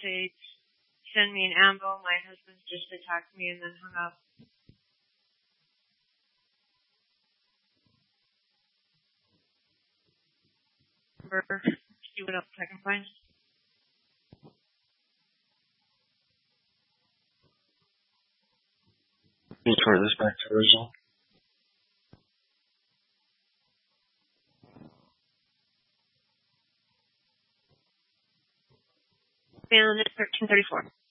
say, send me an ambo. My husband just attacked me and then hung up. See what else I can find. Return this back to original. Found at 1334.